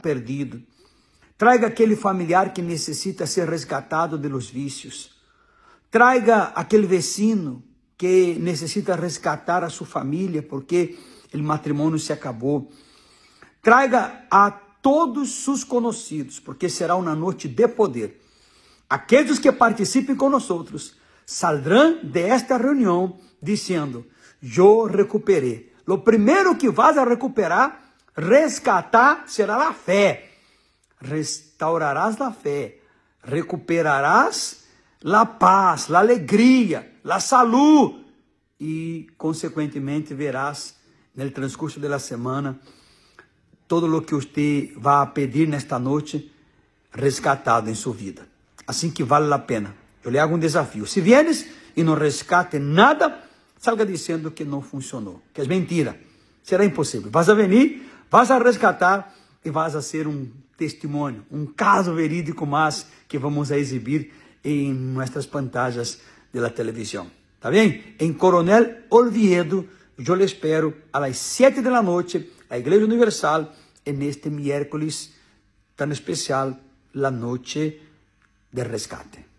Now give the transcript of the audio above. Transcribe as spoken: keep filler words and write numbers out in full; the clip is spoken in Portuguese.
perdido. Traga aquele familiar que necessita ser resgatado de los vícios. Traga aquele vecino que necessita resgatar a sua família porque o matrimônio se acabou. Traga a todos os conhecidos, porque será uma noite de poder. Aqueles que participem conosco saldrão desta reunião dizendo: eu recuperei. O primeiro que vas a recuperar, resgatar, será a fé. Restaurarás a fé, recuperarás a paz, a alegria, a saúde e, consequentemente, verás no transcurso da semana todo o que você vai pedir nesta noite resgatado em sua vida. Assim que vale a pena. Eu lhe hago um desafio. Se vienes e não resgate nada, salga dizendo que não funcionou, que é mentira. Será impossível. Vas a venir, vas a resgatar e vas a ser um testemunho, um caso verídico mais que vamos a exibir em nossas pantallas da televisão. Tá bem? Em Coronel Oviedo, eu lhe espero às sete da noite, a Igreja Universal, neste miércoles tão especial, la noche de rescate.